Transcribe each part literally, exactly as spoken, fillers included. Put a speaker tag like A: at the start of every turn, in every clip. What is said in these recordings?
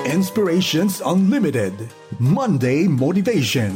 A: Inspirations Unlimited Monday Motivation.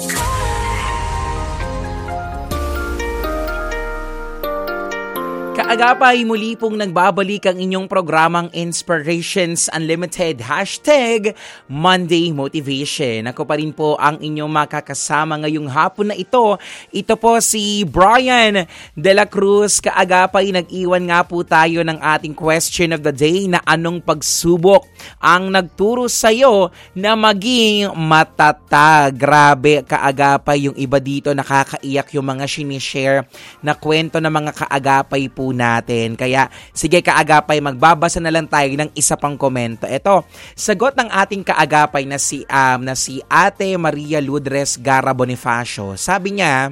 B: Kaagapay, muli pong nagbabalik ang inyong programang Inspirations Unlimited, hashtag Monday Motivation. Ako pa rin po ang inyong makakasama ngayong hapon na ito. Ito po si Brian De La Cruz. Kaagapay, nag-iwan nga po tayo ng ating question of the day na anong pagsubok ang nagturo sa'yo na maging matatag. Grabe, kaagapay, yung iba dito nakakaiyak yung mga sinishare na kwento ng mga kaagapay po natin. Kaya sige kaagapay, magbabasa na lang tayo ng isa pang komento. Ito, sagot ng ating kaagapay na si um, na si Ate Maria Ludres Gara Bonifacio. Sabi niya,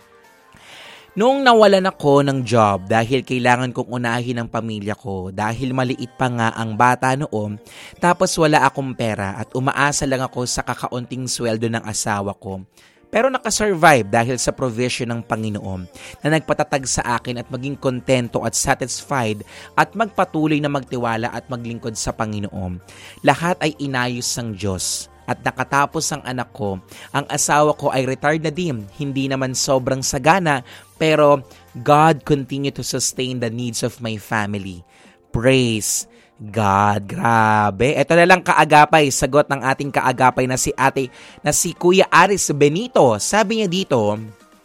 B: noong nawalan ako ng job dahil kailangan kong unahin ang pamilya ko dahil maliit pa nga ang bata noon, tapos wala akong pera at umaasa lang ako sa kakaunting sweldo ng asawa ko. Pero nakasurvive dahil sa provision ng Panginoon na nagpatatag sa akin at maging kontento at satisfied at magpatuloy na magtiwala at maglingkod sa Panginoon. Lahat ay inayos ng Diyos. At nakatapos ang anak ko, ang asawa ko ay retired na din, hindi naman sobrang sagana, pero God continue to sustain the needs of my family. Praise God, grabe. Ito na lang kaagapay, sagot ng ating kaagapay na si ate, na si Kuya Aris Benito. Sabi niya dito,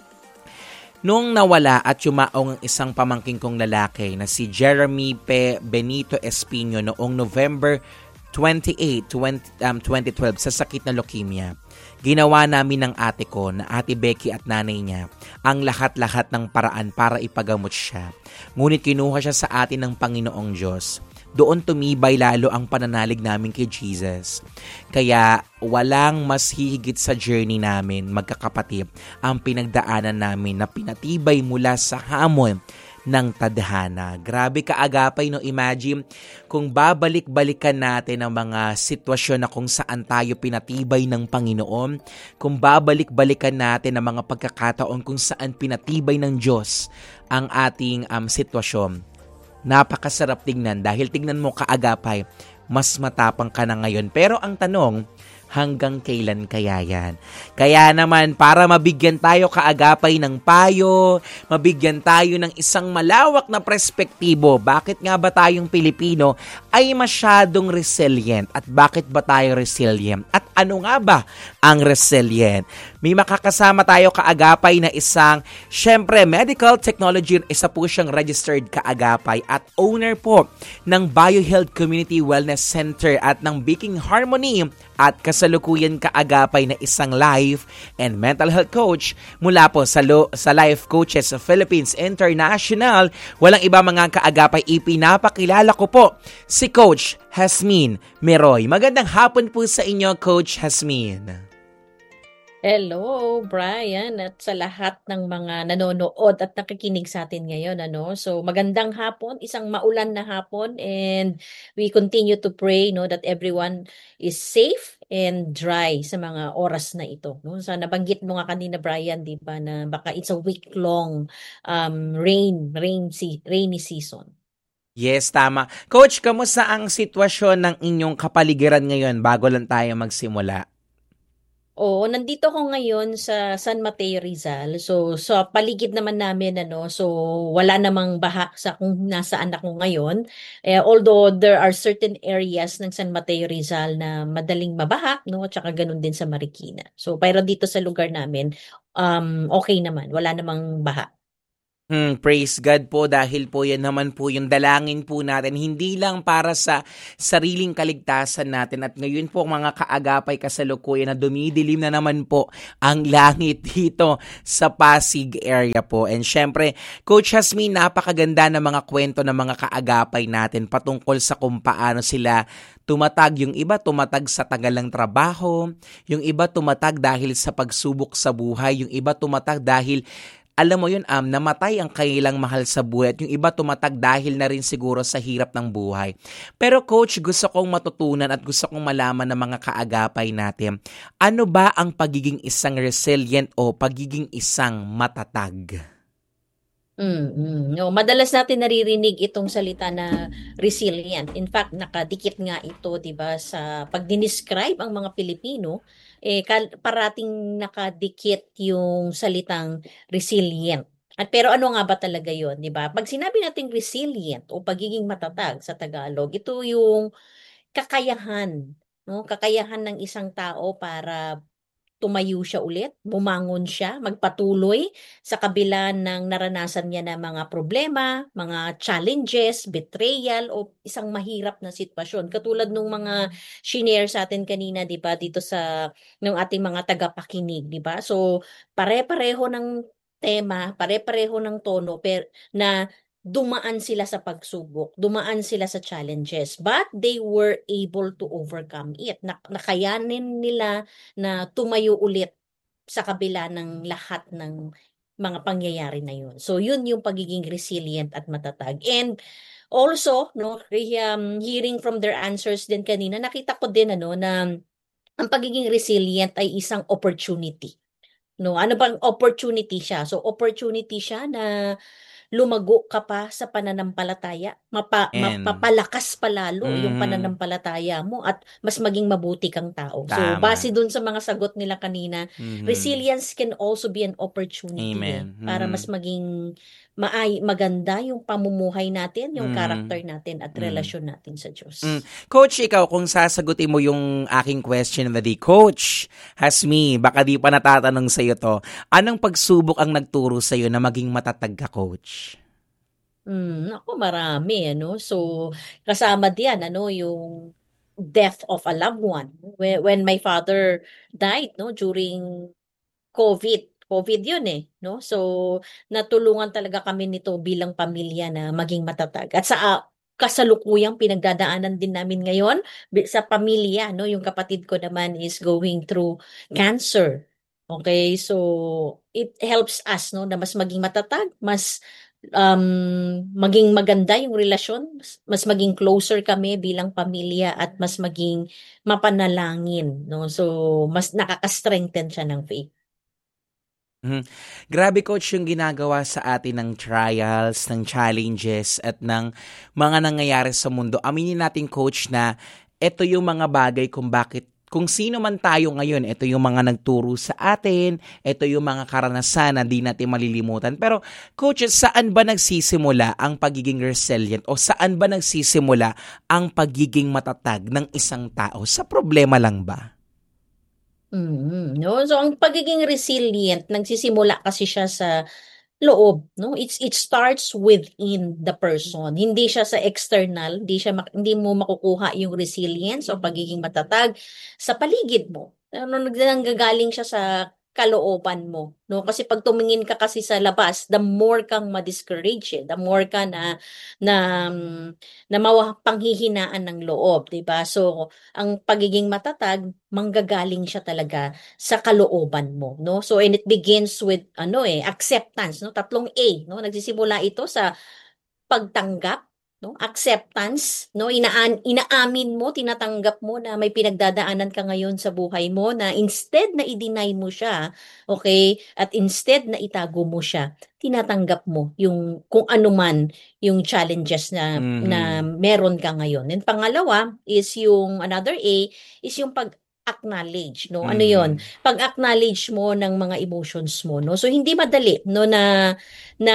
B: noong nawala at yumaong ang isang pamangking kong lalaki na si Jeremy P. Benito Espino noong November twenty-eighth, twenty twelve sa sakit na leukemia. Ginawa namin ng ate ko na Ate Becky at nanay niya ang lahat-lahat ng paraan para ipagamot siya. Ngunit kinuha siya sa atin ng Panginoong Diyos. Doon tumibay lalo ang pananalig namin kay Jesus. Kaya walang mas hihigit sa journey namin, magkakapatid, ang pinagdaanan namin na pinatibay mula sa hamon ng tadhana. Grabe kaagapay, no? Imagine kung babalik-balikan natin ang mga sitwasyon na kung saan tayo pinatibay ng Panginoon, kung babalik-balikan natin ang mga pagkakataon kung saan pinatibay ng Diyos ang ating um, sitwasyon. Napakasarap tingnan dahil tingnan mo kaagapay, mas matapang ka na ngayon. Pero ang tanong, hanggang kailan kaya yan? Kaya naman, para mabigyan tayo kaagapay ng payo, mabigyan tayo ng isang malawak na perspektibo, bakit nga ba tayong Pilipino ay masyadong resilient? At bakit ba tayo resilient? At ano nga ba ang resilient? May makakasama tayo kaagapay na isang, syempre, medical technology, isa po siyang registered kaagapay at owner po ng BioHealth Community Wellness Center at ng Baking Harmony at kasalukuyan kaagapay na isang life and mental health coach mula po sa, lo, sa Life Coaches of Philippines International. Walang iba mga kaagapay, ipinapakilala ko po si Coach Hasmin Meroy. Magandang hapon po sa inyo, Coach Hasmin.
C: Hello, Brian, at sa lahat ng mga nanonood at nakikinig sa atin ngayon. Ano? So magandang hapon, isang maulan na hapon, and we continue to pray, no, that everyone is safe and dry sa mga oras na ito. No? So nabanggit mo nga kanina, Brian, di ba, na baka it's a week-long um, rain, rain se- rainy season.
B: Yes, tama. Coach, kamusta ang sitwasyon ng inyong kapaligiran ngayon bago lang tayo magsimula?
C: Oo, nandito ako ngayon sa San Mateo, Rizal. So, sa paligid naman namin, ano, so wala namang baha sa kung nasaan ako ngayon. Eh, although there are certain areas ng San Mateo, Rizal na madaling mabaha, no, at saka ganun din sa Marikina. So, pero dito sa lugar namin, um, okay naman, wala namang baha.
B: Hmm, praise God po dahil po yan naman po yung dalangin po natin, hindi lang para sa sariling kaligtasan natin. At ngayon po mga kaagapay kasalukuyan na dumidilim na naman po ang langit dito sa Pasig area po. And syempre, Coach Hasmin, napakaganda ng mga kwento ng mga kaagapay natin patungkol sa kung paano sila tumatag. Yung iba tumatag sa tagal ng trabaho, yung iba tumatag dahil sa pagsubok sa buhay, yung iba tumatag dahil alam mo yun, um, namatay ang kailang mahal sa buhay at yung iba tumatag dahil na rin siguro sa hirap ng buhay. Pero Coach, gusto kong matutunan at gusto kong malaman ng mga kaagapay natin, ano ba ang pagiging isang resilient o pagiging isang matatag?
C: Mm. No, madalas natin naririnig itong salita na resilient. In fact, nakadikit nga ito, 'di ba, sa pag dinescribe ang mga Pilipino, eh kal- parating nakadikit yung salitang resilient. At pero ano nga ba talaga 'yon, 'di ba? Pag sinabi nating resilient o pagiging matatag sa Tagalog, ito yung kakayahan, no? Kakayahan ng isang tao para tumayo siya ulit, bumangon siya, magpatuloy sa kabila ng naranasan niya na mga problema, mga challenges, betrayal o isang mahirap na sitwasyon. Katulad nung mga shinare sa atin kanina, 'di ba, dito sa nung ating mga tagapakinig, 'di ba? So, pare-pareho ng tema, pare-pareho ng tono pero na dumaan sila sa pagsubok, dumaan sila sa challenges, but they were able to overcome it. Nak- nakayanin nila na tumayo ulit sa kabila ng lahat ng mga pangyayari na yun. So yun yung pagiging resilient at matatag. And also, no, re- um, hearing from their answers din kanina, nakita ko din ano na ang pagiging resilient ay isang opportunity. No, ano bang opportunity siya? So opportunity siya na lumago ka pa sa pananampalataya, mapa,
B: And,
C: mapapalakas pa lalo yung
B: mm,
C: pananampalataya mo at mas maging mabuti kang tao. So, base
B: tama.
C: dun sa mga sagot nila kanina,
B: Mhm.
C: resilience can also be an opportunity eh,
B: Amen.
C: para mas
B: Mhm.
C: maging maay, maganda yung pamumuhay natin, yung character
B: Mhm.
C: natin at
B: Mhm.
C: relasyon natin sa
B: Mm.
C: Diyos.
B: Coach, ikaw, kung sasagutin mo yung aking question na di, Coach Hasmi, baka di pa natatanong sa'yo to, anong pagsubok ang nagturo sa'yo na maging matatag ka, Coach?
C: Hmm, naku marami ano. So, kasama diyan ano yung death of a loved one. When, when my father died no during COVID. COVID 'yun eh, no? So, natulungan talaga kami nito bilang pamilya na maging matatag. At sa ah, kasalukuyang pinagdadaanan din namin ngayon bi- sa pamilya, no? Yung kapatid ko naman is going through cancer. Okay, so it helps us no na mas maging matatag, mas um, maging maganda yung relasyon, mas mas maging closer kami bilang pamilya at mas maging mapanalangin, no? So, mas nakaka-strengthen siya ng faith.
B: Mhm. Grabe, Coach, yung ginagawa sa atin ng trials, ng challenges, at ng mga nangyayari sa mundo. Aminin natin, Coach, na ito yung mga bagay kung bakit kung sino man tayo ngayon, ito yung mga nagturo sa atin, ito yung mga karanasan na di natin malilimutan. Pero, Coach, saan ba nagsisimula ang pagiging resilient o saan ba nagsisimula ang pagiging matatag ng isang tao? Sa problema lang ba?
C: Mm, no? So ang pagiging resilient nagsisimula kasi siya sa loob, no? It's it starts within the person. Hindi siya sa external, hindi siya mak- hindi mo makukuha yung resilience o pagiging matatag sa paligid mo. Ano nanggagaling siya sa kalooban mo, no? Kasi pag tumingin ka kasi sa labas, the more kang ma-discourage, eh, the more ka na na mm, na mawa panghihinaan ng loob, 'di ba? So, ang pagiging matatag manggagaling siya talaga sa kalooban mo, no? So, and it begins with, ano eh, acceptance, no? Tatlong A, no? Nagsisimula ito sa pagtanggap, no? Acceptance, no? Inaan, inaamin mo, tinatanggap mo na may pinagdadaanan ka ngayon sa buhay mo na instead na i-deny mo siya, okay? At instead na itago mo siya, tinatanggap mo yung kung ano man yung challenges na na
B: Mhm.
C: meron ka ngayon. And pangalawa is yung another A is yung pag acknowledge, no? Ano yon?
B: Mhm.
C: Pag-acknowledge mo ng mga emotions mo, no? So hindi madali, no, na na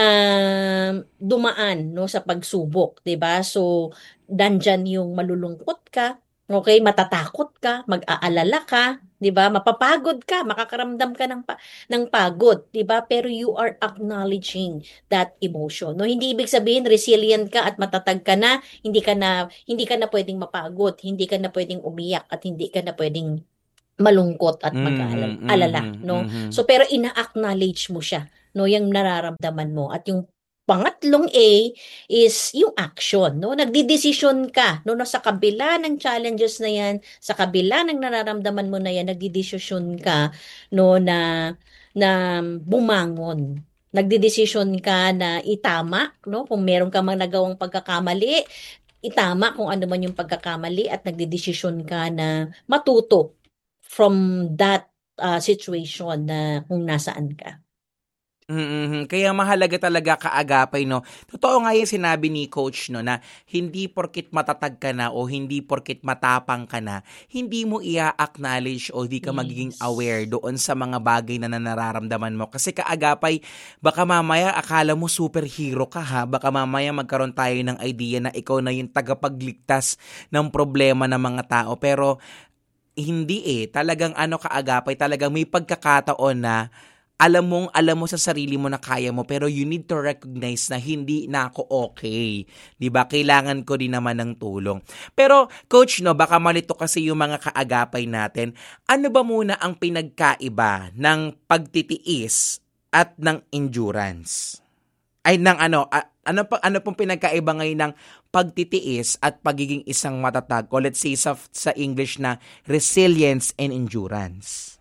C: dumaan no sa pagsubok, 'di ba? So nandyan yung malulungkot ka, okay, matatakot ka, mag-aalala ka, 'di ba? Mapapagod ka, makakaramdam ka ng pa- ng pagod, 'di ba? Pero you are acknowledging that emotion. No, hindi ibig sabihin resilient ka at matatag ka na, hindi ka na hindi ka na pwedeng mapagod, hindi ka na pwedeng umiyak at hindi ka na pwedeng malungkot at
B: Mhm.
C: mag-aalala,
B: Mhm.
C: no?
B: Mhm.
C: So pero ina-acknowledge mo siya, no, yung nararamdaman mo at yung pangatlong A is yung action, no? Nagdidesisyon ka, no, no, sa kabila ng challenges na yan, sa kabila ng nararamdaman mo na yan, nagdidesisyon ka, no, na na bumangon. Nagdidesisyon ka na itama, no? Kung meron ka mang nagawang pagkakamali, itama kung ano man yung pagkakamali at nagdidesisyon ka na matuto from that uh, situation na kung nasaan ka.
B: Mm, kaya mahalaga talaga kaagapay 'no. Totoo nga 'yung sinabi ni coach 'no, na hindi porket matatag ka na o hindi porket matapang ka na, hindi mo i-a-acknowledge o di ka magiging aware
C: Yes.
B: doon sa mga bagay na nararamdaman mo. Kasi kaagapay, baka mamaya akala mo superhero ka ha, baka mamaya magkaroon tayo ng idea na ikaw na 'yung tagapagligtas ng problema ng mga tao. Pero hindi eh, talagang ano kaagapay, talagang may pagkakataon na alam mong alam mo sa sarili mo na kaya mo pero you need to recognize na hindi na ako okay. 'Di ba? Kailangan ko din naman ng tulong. Pero coach no, baka malito kasi yung mga kaagapay natin. Ano ba muna ang pinagkaiba ng pagtitiis at ng endurance? Ay ng ano, a- ano pa ano pong pinagkaiba ngayon ng pagtitiis at pagiging isang matatag o let's say sa sa English na resilience and endurance?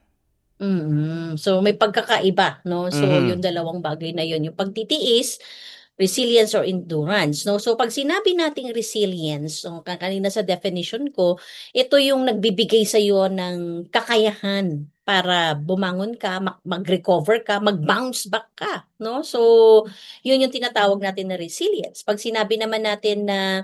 C: Mm. So may pagkakaiba, no? So yung
B: Mhm.
C: dalawang bagay na yun, yung pagtitiis, resilience or endurance, no? So pag sinabi nating resilience, no, ka- kanina sa definition ko, ito yung nagbibigay sa iyo ng kakayahan para bumangon ka, mag- mag-recover ka, mag-bounce back ka, no? So yun yung tinatawag natin na resilience. Pag sinabi naman natin na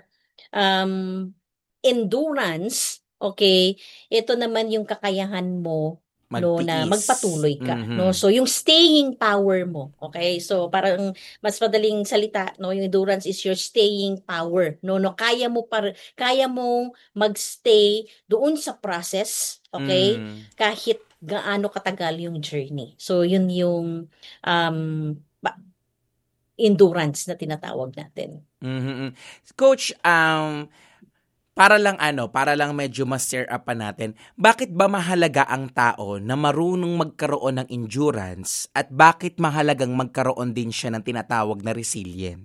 C: um, endurance, okay, ito naman yung kakayahan mo no na
B: Magtiis.
C: magpatuloy ka no,
B: Mhm.
C: so yung staying power mo, okay, so parang mas madaling salita no, yung endurance is your staying power no, no kaya mo par kaya mong magstay doon sa process, okay,
B: Hmm.
C: kahit gaano katagal yung journey. So yun yung um pa- endurance na tinatawag natin.
B: Mhm. Coach, um, para lang ano, para lang medyo ma-stir up pa natin, bakit ba mahalaga ang tao na marunong magkaroon ng endurance at bakit mahalagang magkaroon din siya ng tinatawag na resilient?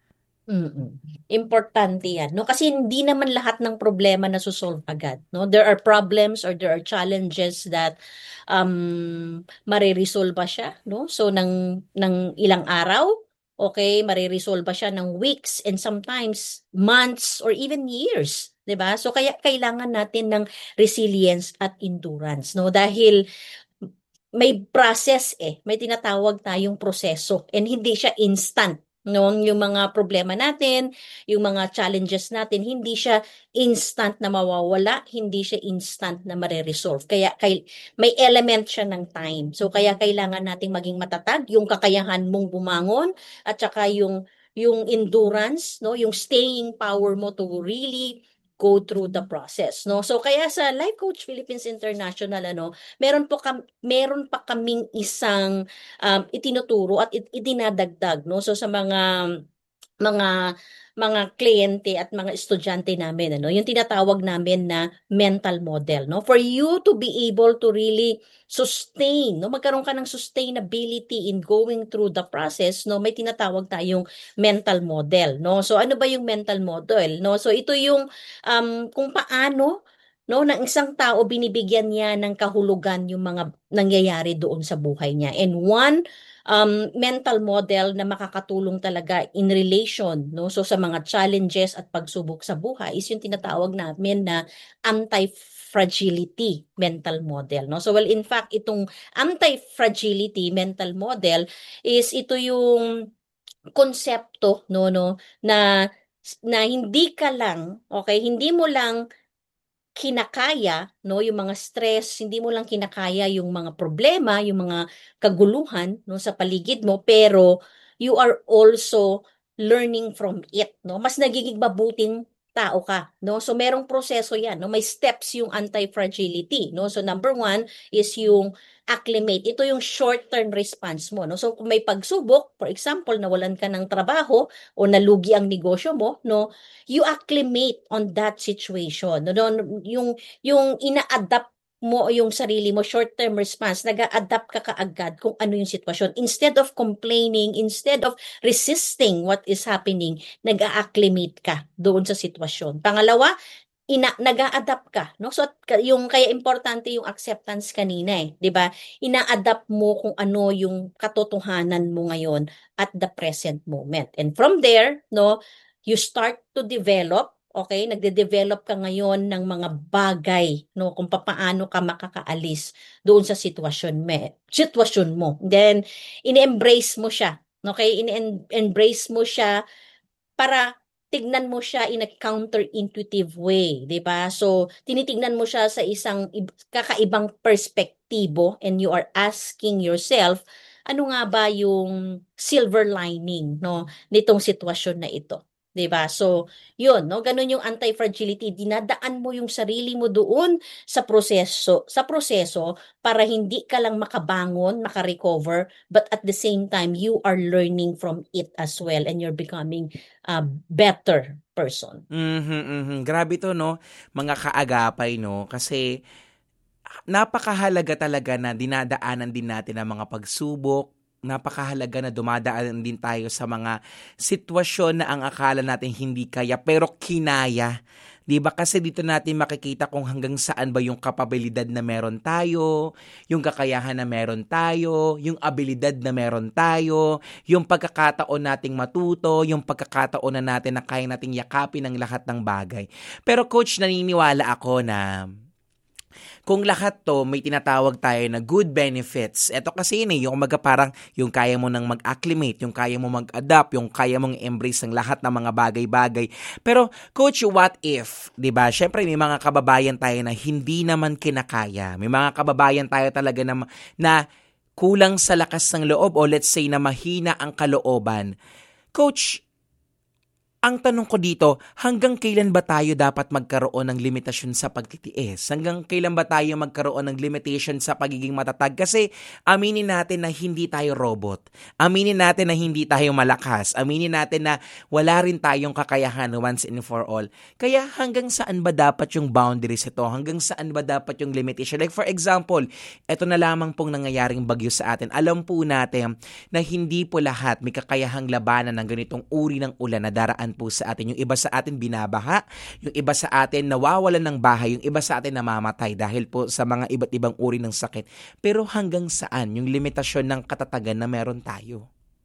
C: Mm. Importante 'yan 'no, kasi hindi naman lahat ng problema naso-solve agad 'no. There are problems or there are challenges that um mareresolba siya 'no. So ng ng ilang araw, okay, mareresolba siya ng weeks and sometimes months or even years, 'di ba? So kaya kailangan natin ng resilience at endurance 'no, dahil may process eh, may tinatawag tayong proseso and hindi siya instant. No, yung mga problema natin, yung mga challenges natin, hindi siya instant na mawawala, hindi siya instant na mare-resolve. Kaya kay, may element siya ng time. So kaya kailangan nating maging matatag, yung kakayahan mong bumangon at saka yung yung endurance, no, yung staying power mo to really go through the process, no. So kaya sa Life Coach Philippines International, ano, meron po kam meron pa kaming isang, um, itinuturo at it idinadagdag 'no. So sa mga mga mga kliyente at mga estudyante namin ano, yung tinatawag namin na mental model 'no. For you to be able to really sustain 'no, magkaroon ka ng sustainability in going through the process 'no, may tinatawag tayong mental model 'no. So ano ba yung mental model 'no? So ito yung, um, kung paano 'no, ng isang tao binibigyan niya ng kahulugan yung mga nangyayari doon sa buhay niya. And one um, mental model na makakatulong talaga in relation, no? So sa mga challenges at pagsubok sa buhay is yung tinatawag namin na anti-fragility mental model, no? So well, in fact, itong anti-fragility mental model is ito yung konsepto no no na na hindi ka lang, okay, hindi mo lang kinakaya 'no, yung mga stress, hindi mo lang kinakaya yung mga problema, yung mga kaguluhan 'no, sa paligid mo, pero you are also learning from it 'no. Mas nagiging mabuting tao ka 'no. So merong proseso 'yan 'no, may steps yung anti-fragility 'no. So number one is yung acclimate. Ito yung short-term response mo 'no. So kung may pagsubok, for example, nawalan ka ng trabaho o nalugi ang negosyo mo 'no, you acclimate on that situation. No, no, yung yung ina-adapt mo yung sarili mo, short-term response, nag-a-adapt ka kaagad kung ano yung sitwasyon. Instead of complaining, instead of resisting what is happening, nag-a-acclimate ka doon sa sitwasyon. Pangalawa, ina nag-a-adapt ka, no? So, ka- yung kaya importante yung acceptance kanina eh, 'di ba? Ina-adapt mo kung ano yung katotohanan mo ngayon at the present moment. And from there, no, you start to develop Okay, nagde-develop ka ngayon ng mga bagay, no, kung papaano ka makakaalis doon sa sitwasyon me, sitwasyon mo. Then ini-embrace mo siya. Okay, ini-embrace mo siya para tignan mo siya in a counterintuitive way, 'di ba? So, tinitignan mo siya sa isang ib- kakaibang perspektibo and you are asking yourself, ano nga ba yung silver lining, no, nitong sitwasyon na ito? 'Di ba? So, 'yun, no, ganun yung anti-fragility. Dinadaan mo yung sarili mo doon sa proseso, sa proseso para hindi ka lang makabangon, makarecover, but at the same time you are learning from it as well and you're becoming a better person.
B: Mhm, mhm. Grabe 'to 'no, mga kaagapay 'no, kasi napakahalaga talaga na dinadaanan din natin ang mga pagsubok. Napakahalaga na dumadaan din tayo sa mga sitwasyon na ang akala natin hindi kaya pero kinaya. 'Di ba? Kasi dito natin makikita kung hanggang saan ba yung kapabilidad na meron tayo, yung kakayahan na meron tayo, yung abilidad na meron tayo, yung pagkakataon nating matuto, yung pagkakataon na natin na kaya nating yakapin ang lahat ng bagay. Pero coach, naniniwala ako na kung lahat 'to may tinatawag tayo na good benefits. Eto kasi yun, eh, yung umaga parang yung kaya mo nang mag-acclimate, yung kaya mo mag-adapt, yung kaya mong embrace ang lahat ng mga bagay-bagay. Pero coach, what if, 'di ba? Syempre may mga kababayan tayo na hindi naman kinakaya. May mga kababayan tayo talaga na na kulang sa lakas ng loob o let's say na mahina ang kalooban. Coach, ang tanong ko dito, hanggang kailan ba tayo dapat magkaroon ng limitasyon sa pagtitiis? Hanggang kailan ba tayo magkaroon ng limitation sa pagiging matatag? Kasi aminin natin na hindi tayo robot. Aminin natin na hindi tayo malakas. Aminin natin na wala rin tayong kakayahan once and for all. Kaya hanggang saan ba dapat yung boundaries ito? Hanggang saan ba dapat yung limitation? Like for example, ito na lamang pong nangyayaring bagyo sa atin. Alam po natin na hindi po lahat may kakayahang labanan ng ganitong uri ng ulan na daraan po sa atin. Yung iba sa atin binabaha, yung iba sa atin nawawalan ng bahay, yung iba sa atin namamatay dahil po sa mga iba't ibang uri ng sakit. Pero hanggang saan yung limitasyon ng katatagan na meron tayo?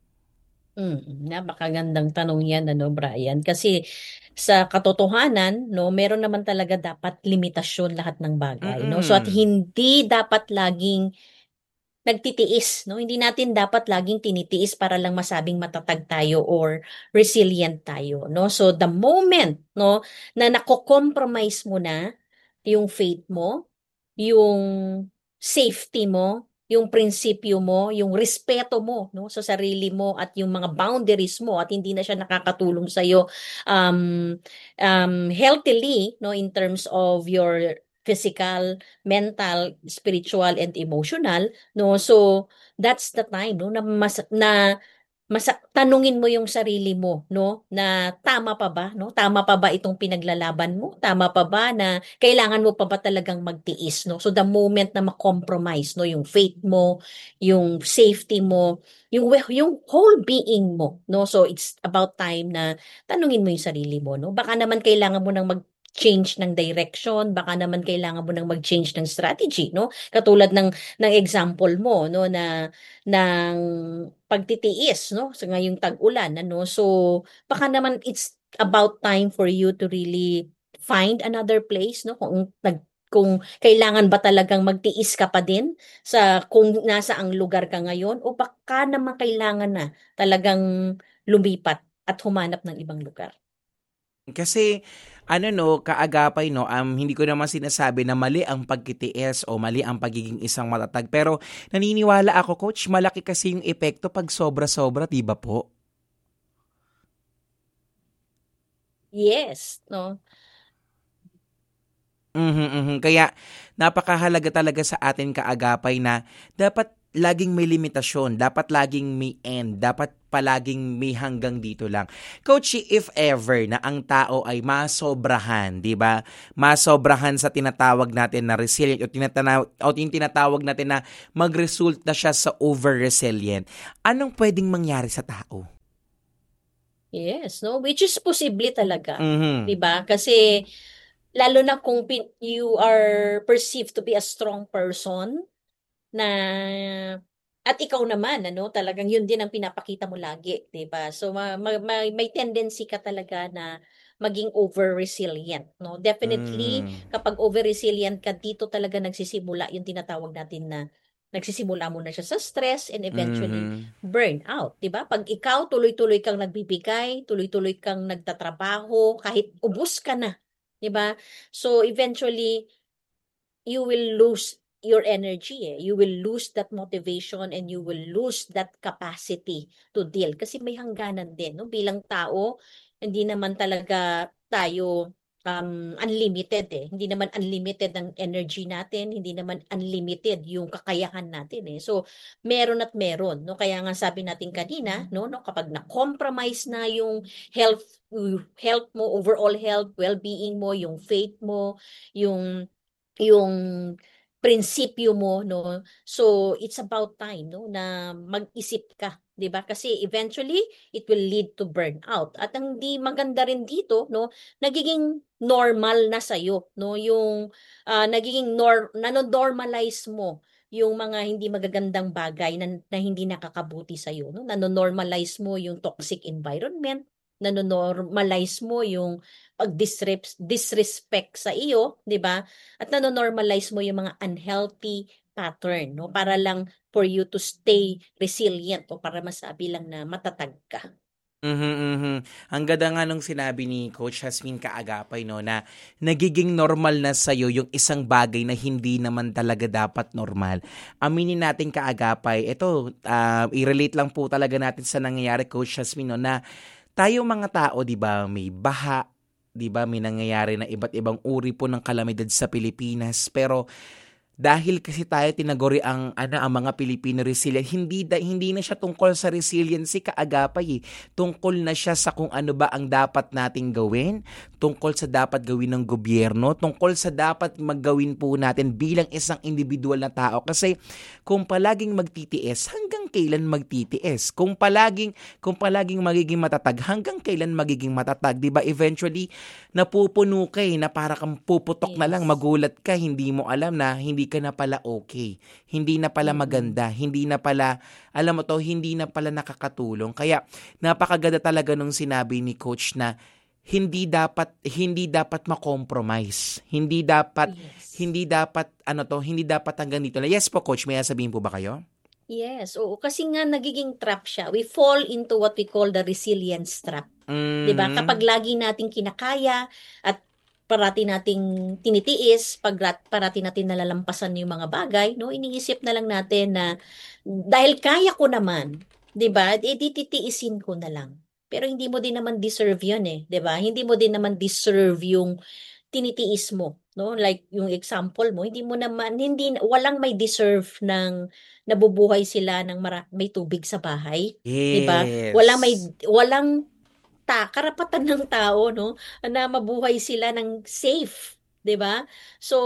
C: Mm, napakagandang tanong 'yan ano, Brian, kasi sa katotohanan 'no, meron naman talaga dapat limitasyon lahat ng bagay 'no. So at
B: Mm.
C: hindi dapat laging nagtitiis 'no, hindi natin dapat laging tinitiis para lang masabing matatag tayo or resilient tayo 'no. So the moment 'no, na nako-compromise mo na yung faith mo, yung safety mo, yung prinsipyo mo, yung respeto mo 'no, sa sarili mo at yung mga boundaries mo at hindi na siya nakakatulong sa'yo, um, um, healthily 'no, in terms of your physical, mental, spiritual, and emotional 'no. So, that's the time 'no, na mas na Masa tanungin mo yung sarili mo 'no, na tama pa ba 'no, tama pa ba itong pinaglalaban mo? Tama pa ba na kailangan mo pa ba talagang magtiis 'no? So the moment na ma-compromise 'no, yung faith mo, yung safety mo, yung we yung whole being mo 'no. So it's about time na tanungin mo yung sarili mo 'no. Baka naman kailangan mo ng mag-change ng direction, baka naman kailangan mo ng mag-change ng strategy 'no. Katulad ng ng example mo 'no, na ng pagtitiis 'no, sa ngayong tag-ulan ano. So, baka naman it's about time for you to really find another place 'no, kung nag kung kailangan ba talagang magtiis ka pa din sa kung nasaang lugar ka ngayon o baka naman kailangan na talagang lumipat at humanap ng ibang lugar.
B: Kasi ano 'no, kaagapay 'no, um, hindi ko naman sinasabi na mali ang pagtitiis o mali ang pagiging isang matatag. Pero naniniwala ako coach, malaki kasi yung epekto 'pag sobra-sobra, 'di ba po?
C: Yes 'no.
B: Mhm, mhm. Kaya napakahalaga talaga sa atin kaagapay na dapat laging may limitasyon, dapat laging may end, dapat palaging may hanggang dito lang. Coach, if ever na ang tao ay masobrahan, 'di ba? Masobrahan sa tinatawag natin na resilient o tinatawag o yung tinatawag natin na mag-result na siya sa over-resilient. Anong pwedeng mangyari sa tao?
C: Yes 'no, which is posible talaga, 'di
B: Mhm.
C: ba? Kasi lalo na kung pin you are perceived to be a strong person na at ikaw naman ano, talagang yun din ang pinapakita mo lagi, 'di ba? So ma ma may may tendency ka talaga na maging over-resilient, no? Definitely,
B: Mm.
C: kapag over-resilient ka, dito talaga nagsisimula yung tinatawag natin na nagsisimula muna siya sa stress and eventually
B: Mhm.
C: burnout, 'di ba? Pag ikaw tuloy-tuloy kang nagbibigay, tuloy-tuloy kang nagtatrabaho, kahit ubos ka na, 'di ba? So eventually you will lose your energy eh. You will lose that motivation and you will lose that capacity to deal. Kasi may hangganan din, no? Bilang tao, hindi naman talaga tayo um, unlimited eh. Hindi naman unlimited ang energy natin, hindi naman unlimited yung kakayahan natin eh. So, meron at meron, no? Kaya nga sabi natin kanina, no, no, kapag na-compromise na yung health health mo, overall health, well-being mo, yung faith mo, yung yung prinsipyo mo, no? So it's about time, no, na mag-isip ka, 'di ba? Kasi eventually it will lead to burnout. At ang di maganda rin dito, no, nagiging normal na sa no, yung ah, nagiging nor nano-normalize mo yung mga hindi magagandang bagay na, na hindi nakakabuti sa no? Nano-normalize mo yung toxic environment, nano-normalize mo yung pag-disrespect disrespect sa iyo, 'di ba? At nano-normalize mo yung mga unhealthy pattern, no? Para lang for you to stay resilient o para masabi lang na matatag ka.
B: Mhm, mhm. Ang ganda nga nung sinabi ni Coach Hasmin Kaagapay 'no, na nagiging normal na sa'yo yung isang bagay na hindi naman talaga dapat normal. Aminin natin Kaagapay, ito, ah, i-relate lang po talaga natin sa nangyayari Coach Hasmin 'no, na tayong mga tao 'di ba, may baha, 'di ba, may nangyayari na iba't ibang uri po ng kalamidad sa Pilipinas. Pero dahil kasi tayo tinaguri ang ano ang mga Pilipino resilient, hindi da, hindi na siya tungkol sa resiliency Kaagapay eh. Tungkol na siya sa kung ano ba ang dapat nating gawin, tungkol sa dapat gawin ng gobyerno, tungkol sa dapat maggawin po natin bilang isang individual na tao. Kasi kung palaging magtitiis, hanggang kailan magtitiis? Kung palaging kung palaging magiging matatag, hanggang kailan magiging matatag? 'Di ba? Eventually napupuno ka eh, na para kang puputok na lang,
C: Yes.
B: magulat ka, hindi mo alam na hindi ka na pala okay, hindi na pala
C: Mm-mm.
B: maganda, hindi na pala, alam mo to, hindi na pala nakakatulong. Kaya napakaganda talaga nung sinabi ni Coach na hindi dapat hindi dapat ma-compromise. Hindi dapat
C: Yes.
B: hindi dapat ano to, hindi dapat hanggang dito na. Yes po Coach, may sabihin po ba kayo?
C: Yes, oo. Kasi nga nagiging trap siya. We fall into what we call the resilience trap. 'Di ba? Kapag
B: Mhm.
C: lagi nating kinakaya at parati nating tinitiis, pag parati natin nalalampasan yung mga bagay, no? Iniisip na lang natin na dahil kaya ko naman, 'di ba? Eh di titiisin ko na lang. Pero hindi mo din naman deserve 'yun eh, 'di ba? Hindi mo din naman deserve yung tinitiis mo, no? Like yung example mo, hindi mo naman hindi walang may deserve ng nabubuhay sila ng mara, may tubig sa bahay, 'di ba? Walang may
B: Yes.
C: walang ta karapatan ng tao, no, na mabuhay sila ng safe, 'di ba? So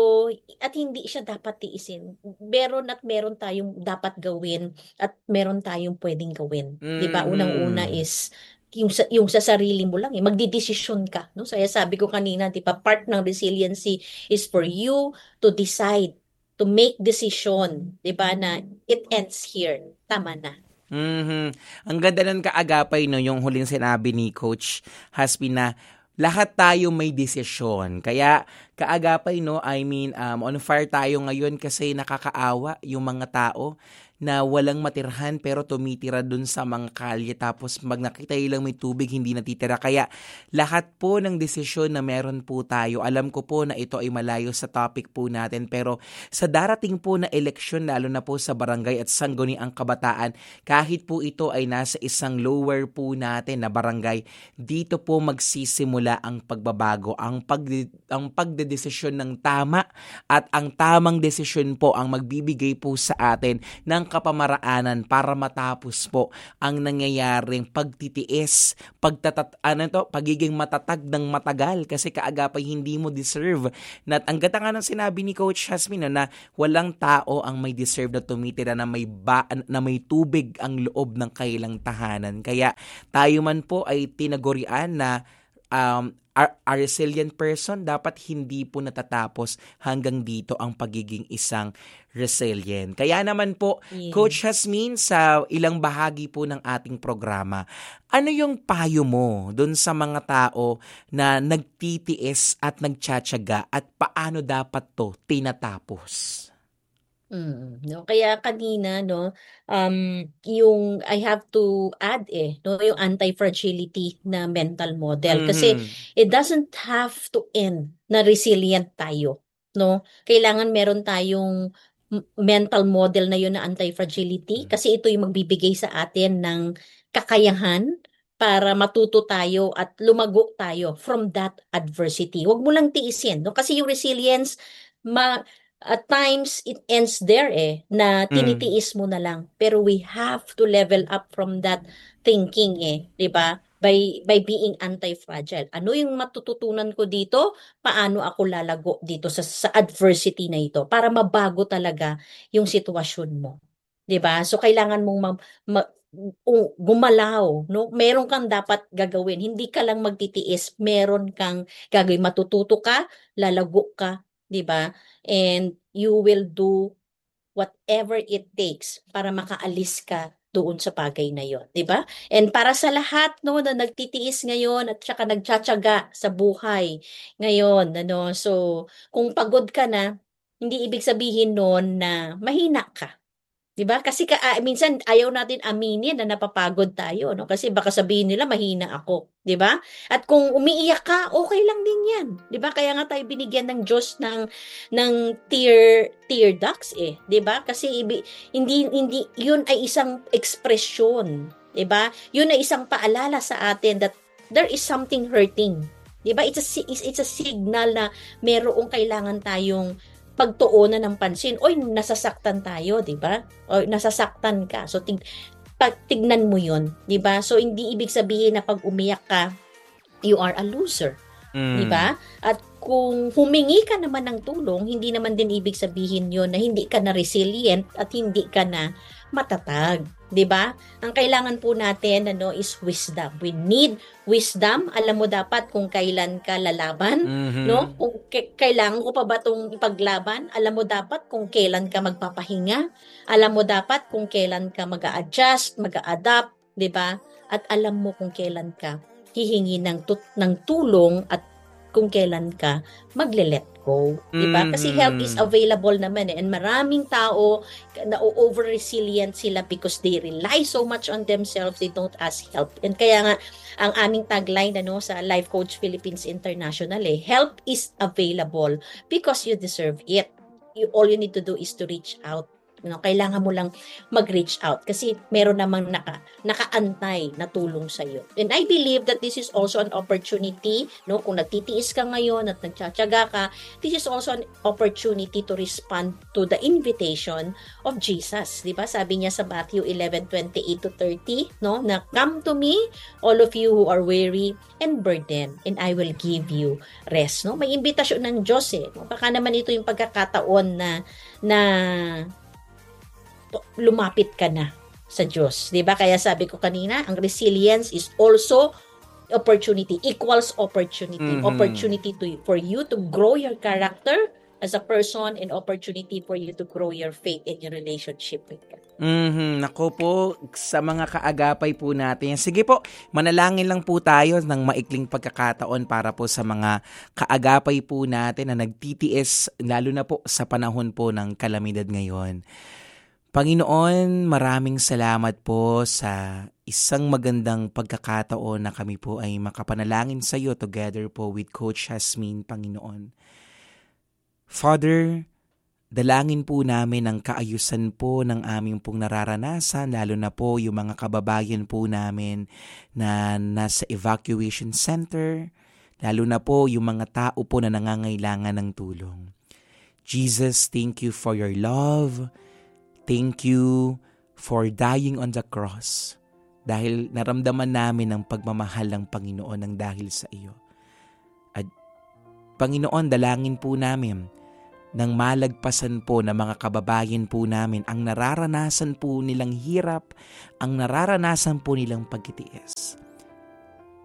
C: at hindi siya dapat tiisin. Meron at meron tayong dapat gawin at meron tayong pwedeng gawin, 'di ba? Unang-una
B: Mhm.
C: is yung sa, yung sa sarili mo lang eh, magdidesisyon ka, no? Saya sabi ko kanina, 'di ba, part ng resiliency is for you to decide, to make decision, 'di ba, na it ends here. Tama na.
B: Mhm. Ang ganda nun Kaagapay 'no, yung huling sinabi ni Coach Hasbi na lahat tayo may desisyon. Kaya Kaagapay 'no, I mean, um, on fire tayo ngayon kasi nakakaawa yung mga tao na walang matirhan pero tumitira dun sa mga kalye tapos pag nakita lang may tubig hindi natitira. Kaya lahat po ng desisyon na meron po tayo, alam ko po na ito ay malayo sa topic po natin pero sa darating po na eleksyon lalo na po sa barangay at sangguniang kabataan, kahit po ito ay nasa isang lower po natin na barangay, dito po magsisimula ang pagbabago, ang pag ang pagdedesisyon ng tama at ang tamang desisyon po ang magbibigay po sa atin ng kapamaraanan para matapos po ang nangyayaring pagtitiis, pagtatat ano to, pagiging matatag ng matagal kasi Kaagapay hindi mo deserve. Na ang ganda nga ng sinabi ni Coach Hasmin no, na walang tao ang may deserve na tumitira na may ba, na may tubig ang loob ng kailang tahanan. Kaya tayo man po ay tinagurian na um, a, a resilient person, dapat hindi po natatapos hanggang dito ang pagiging isang resilient. Kaya naman po,
C: Yeah.
B: Coach Jasmine, sa ilang bahagi po ng ating programa, ano yung payo mo dun sa mga tao na nagtitiis at nagtsatsaga at paano dapat to tinatapos?
C: Mm, no? Kaya kanina, no, um, yung I have to add eh, no, yung anti-fragility na mental model. Kasi
B: Mhm.
C: it doesn't have to end na resilient tayo, no? Kailangan meron tayong m- mental model na yun na anti-fragility kasi ito yung magbibigay sa atin ng kakayahan para matuto tayo at lumago tayo from that adversity. Huwag mo lang tiisin, no? Kasi yung resilience, ma at times it ends there eh, na
B: Mm.
C: tinitiis mo na lang. Pero we have to level up from that thinking eh, 'di ba? By by being anti-fragile. Ano yung matututunan ko dito? Paano ako lalago dito sa sa adversity na ito para mabago talaga yung sitwasyon mo. 'Di ba? So kailangan mong ma, ma- u- gumalaw, no? Meron kang dapat gagawin. Hindi ka lang magtitiis, meron kang gagawin. Matututo ka, lalago ka, 'di ba? And you will do whatever it takes para makaalis ka doon sa bagay na yon, 'di ba? And para sa lahat no na nagtitiis ngayon at saka nagtsatsaga sa buhay ngayon, ano, so kung pagod ka na, hindi ibig sabihin noon na mahina ka. 'Di ba? Kasi ka, ah, minsan ayaw natin aminin na napapagod tayo, no? Kasi baka sabihin nila mahina ako, 'di ba? At kung umiiyak ka, okay lang din 'yan, 'di ba? Kaya nga tayo binigyan ng Diyos ng ng tear tear ducts eh, 'di ba? Kasi ibi, hindi hindi 'yun ay isang ekspresyon, 'di ba? 'Yun ay isang paalala sa atin that there is something hurting. 'Di ba? It's a si- it's, it's a signal na merong kailangan tayong pagtuunan ng pansin. Oy, nasasaktan tayo, 'di ba? O nasasaktan ka. So tig pag tignan mo 'yon, 'di ba? So hindi ibig sabihin na pag umiyak ka, you are a loser, 'di
B: Mm.
C: ba? At kung humingi ka naman ng tulong, hindi naman din ibig sabihin 'yon na hindi ka na resilient at hindi ka na matatag, 'di ba? Ang kailangan po natin ano is wisdom. We need wisdom. Alam mo dapat kung kailan ka lalaban,
B: Mhm.
C: no? Kung k- kailangan ko pa ba 'tong ipaglaban? Alam mo dapat kung kailan ka magpapahinga. Alam mo dapat kung kailan ka mag-a-adjust, mag-a-adapt, 'di ba? At alam mo kung kailan ka hihingi ng tut- ng tulong at kung kailan ka magle-let go, 'di ba? Kasi help is
B: Mhm.
C: available naman eh. And maraming tao na over resilient sila because they rely so much on themselves, they don't ask help. And kaya nga ang aming tagline ano sa Life Coach Philippines International eh, help is available because you deserve it. You, all you need to do is to reach out. You know, kailangan mo lang mag-reach out kasi meron namang naka, nakaantay na tulong sa iyo. And I believe that this is also an opportunity, no, kung nagtitiis ka ngayon at nagtsatsaga ka, this is also an opportunity to respond to the invitation of Jesus. 'Di ba? Sabi niya sa Matthew eleven twenty-eight to thirty, no, na come to me all of you who are weary and burdened and I will give you rest, no? May imbitasyon ng Diyos eh. No? Baka naman ito yung pagkakataon na na lumapit ka na sa Diyos. 'Di ba? Kaya sabi ko kanina, ang resilience is also opportunity, equals opportunity.
B: Mhm.
C: Opportunity to for you to grow your character as a person and opportunity for you to grow your faith in your relationship with God.
B: Mhm. Nako po, sa mga kaagapay po natin. Sige po, manalangin lang po tayo ng maikling pagkakataon para po sa mga kaagapay po natin na nagtitiis, lalo na po sa panahon po ng kalamidad ngayon. Panginoon, maraming salamat po sa isang magandang pagkakataon na kami po ay makapanalangin sa iyo together po with Coach Jasmine, Panginoon. Father, dalangin po namin ang kaayusan po ng aming pong nararanasan, lalo na po yung mga kababayan po namin na nasa evacuation center, lalo na po yung mga tao po na nangangailangan ng tulong. Jesus, thank you for your love. Thank you for dying on the cross dahil naramdaman namin ang pagmamahal ng Panginoon ng dahil sa iyo. At Panginoon, dalangin po namin nang malagpasan po ng mga kababayan po namin ang nararanasan po nilang hirap, ang nararanasan po nilang pagtitiis.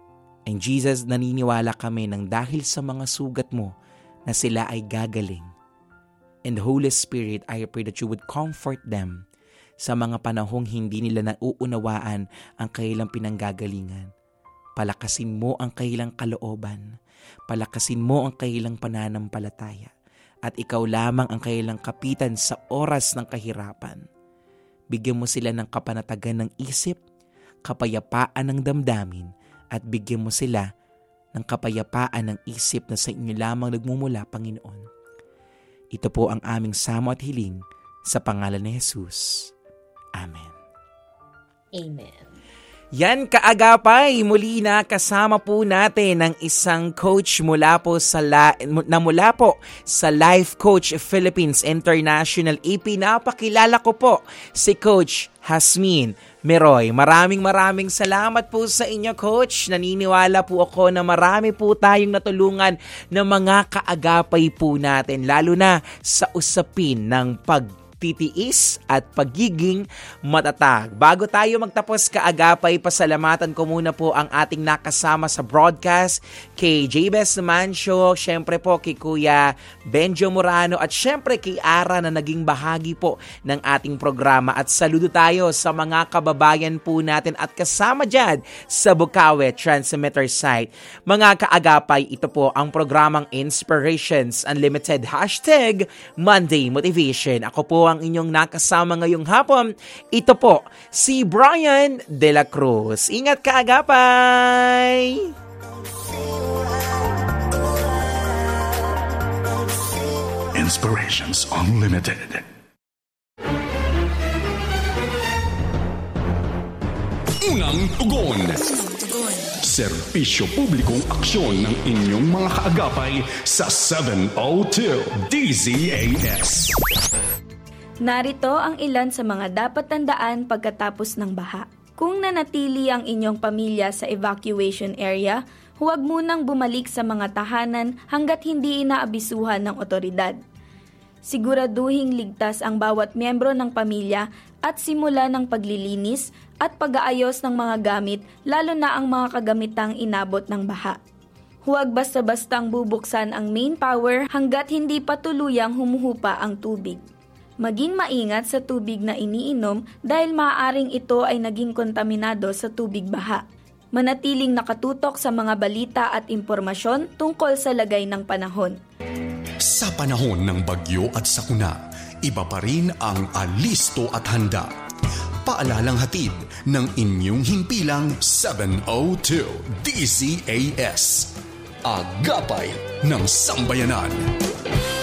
B: And Jesus, naniniwala kami nang dahil sa mga sugat mo na sila ay gagaling. And Holy Spirit, I pray that you would comfort them sa mga panahong hindi nila nauunawaan ang kailang pinanggagalingan. Palakasin mo ang kailang kalooban. Palakasin mo ang kailang pananampalataya. At ikaw lamang ang kailang kapitan sa oras ng kahirapan. Bigyan mo sila ng kapanatagan ng isip, kapayapaan ng damdamin, at bigyan mo sila ng kapayapaan ng isip na sa inyo lamang nagmumula, Panginoon. Ito po ang aming samo at hiling sa pangalan ni Jesus. Amen.
C: Amen.
B: Yan kaagapay, muli na kasama po natin ng isang coach mula po sa la, na mula po sa Life Coach Philippines International. Ipinapakilala ko po si Coach Hasmin Meroy. Maraming maraming salamat po sa inyo, Coach. Naniniwala po ako na marami po tayong natulungan ng mga kaagapay po natin, lalo na sa usapin ng pag titiis at pagiging matatag. Bago tayo magtapos kaagapay, pasalamatan ko muna po ang ating nakasama sa broadcast, kay Jabez Mancio, syempre po kay Kuya Benjo Morano, at syempre kay Ara na naging bahagi po ng ating programa. At saludo tayo sa mga kababayan po natin at kasama dyan sa Bukawe Transmitter site. Mga kaagapay, ito po ang programang Inspirations Unlimited Hashtag Monday Motivation. Ako po ang inyong nakasama ngayong hapon. Ito po, si Brian De La Cruz. Ingat ka, agapay!
A: Inspirations Unlimited.
D: Unang tugon. Serbisyo publikong aksyon ng inyong mga kaagapay sa seven oh two D Z A S.
E: Narito ang ilan sa mga dapat tandaan pagkatapos ng baha. Kung nanatili ang inyong pamilya sa evacuation area, huwag munang bumalik sa mga tahanan hanggat hindi inaabisuhan ng otoridad. Siguraduhing ligtas ang bawat miyembro ng pamilya at simula ng paglilinis at pag-aayos ng mga gamit, lalo na ang mga kagamitang inabot ng baha. Huwag basta-bastang bubuksan ang main power hanggat hindi pa tuluyang humuhupa ang tubig. Maging maingat sa tubig na iniinom dahil maaaring ito ay naging kontaminado sa tubig baha. Manatiling nakatutok sa mga balita at impormasyon tungkol sa lagay ng panahon.
D: Sa panahon ng bagyo at sakuna, iba pa rin ang alisto at handa. Paalalang hatid ng inyong himpilang seven oh two D Z A S. Agapay ng Sambayanan.